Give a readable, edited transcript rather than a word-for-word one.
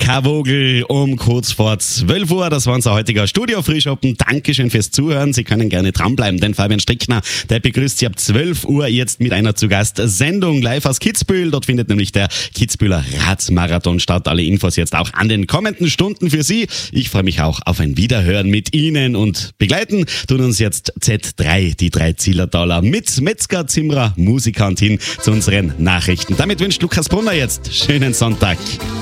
K-Vogel um kurz vor 12 Uhr. Das war unser heutiger Studio-Frühschoppen. Dankeschön fürs Zuhören. Sie können gerne dranbleiben, denn Fabian Strickner, der begrüßt Sie ab 12 Uhr jetzt mit einer zu Gast Sendung live aus Kitzbühel. Dort findet nämlich der Kitzbüheler Radmarathon statt. Alle Infos jetzt auch an den kommenden Stunden für Sie. Ich freue mich auch auf ein Wiederhören mit Ihnen und begleiten tun uns jetzt Z3, die drei Zillertaler mit Metzger, Zimmerer, Musiker und hin zu unseren Nachrichten. Damit wünscht Lukas Brunner jetzt schönen Sonntag.